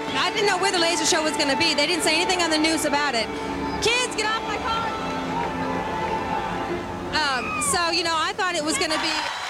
I didn't know where the laser show was going to be. They didn't say anything on the news about it. Kids, get off my car! So, you know, I thought it was going to be...